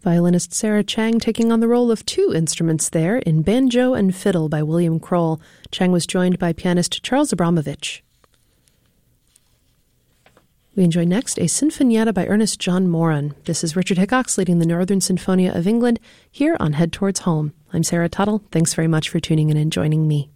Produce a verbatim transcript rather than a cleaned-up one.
Violinist Sarah Chang taking on the role of two instruments there in Banjo and Fiddle by William Kroll. Chang was joined by pianist Charles Abramovich. We enjoy next a Sinfonietta by Ernest John Moran. This is Richard Hickox leading the Northern Sinfonia of England here on Head Towards Home. I'm Sarah Tuttle. Thanks very much for tuning in and joining me.